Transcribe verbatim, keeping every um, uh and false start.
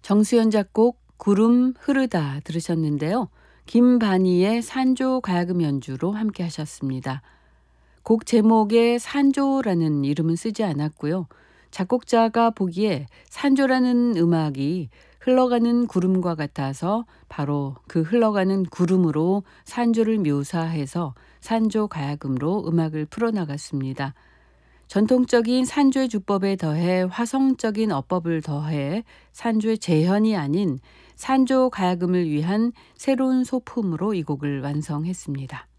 정수연 작곡 구름 흐르다 들으셨는데요. 김반희의 산조 가야금 연주로 함께 하셨습니다. 곡 제목에 산조라는 이름은 쓰지 않았고요. 작곡자가 보기에 산조라는 음악이 흘러가는 구름과 같아서 바로 그 흘러가는 구름으로 산조를 묘사해서 산조 가야금으로 음악을 풀어나갔습니다. 전통적인 산조의 주법에 더해 화성적인 어법을 더해 산조의 재현이 아닌 산조 가야금을 위한 새로운 소품으로 이 곡을 완성했습니다.